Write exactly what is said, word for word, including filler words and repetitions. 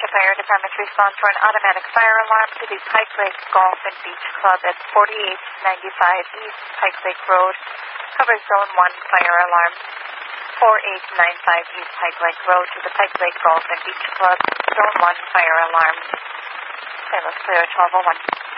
Fire Department to respond to an automatic fire alarm to the Pike Lake Golf and Beach Club at forty-eight ninety-five East Pike Lake Road. Covers Zone one fire alarm. forty-eight ninety-five East Pike Lake Road to the Pike Lake Golf and Beach Club. Zone one fire alarm. Sailor Clear twelve oh one.